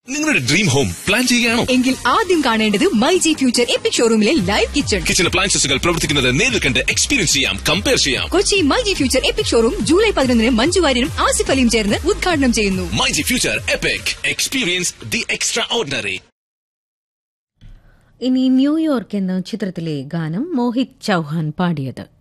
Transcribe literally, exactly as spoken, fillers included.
നിങ്ങളുടെ dream home plan ചെയ്യുകയാണോ? എങ്കിൽ ആദ്യം കാണേണ്ടത് myG future EPIC ഷോറൂമിലെ live kitchen. Kitchen അപ്ലയൻസസുകൾ പ്രവർത്തിക്കുന്നത് നേരിൽ കണ്ട് എക്സ്പീരിയൻസ് ചെയ്യാം, കമ്പയർ ചെയ്യാം. Kochi myG future EPIC showroom July പതിനൊന്നിന് മഞ്ജു വാര്യരും ആസിഫ് അലിയും ചേർന്ന് ഉദ്ഘാടനം ചെയ്യുന്നു. MyG future EPIC, experience the extra ordinary. ഇനി ന്യൂയോർക്ക് എന്ന ചിത്രത്തിലെ ഗാനം മോഹിത് ചൌഹാൻ പാടിയത്.